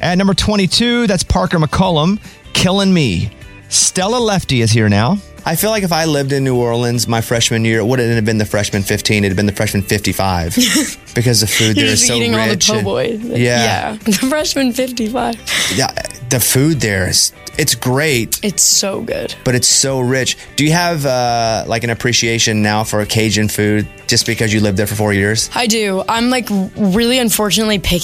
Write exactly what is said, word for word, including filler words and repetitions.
At number twenty-two, that's Parker McCollum, Killing Me. Stella Lefty is here now. I feel like if I lived in New Orleans my freshman year, it wouldn't have been the freshman fifteen. It'd have been the freshman fifty-five because the food there is so eating rich. all the po' boys. And, yeah. Yeah. The freshman fifty-five. Yeah. The food there is, it's great. It's so good. But it's so rich. Do you have uh, like an appreciation now for Cajun food just because you lived there for four years? I do. I'm like really unfortunately picky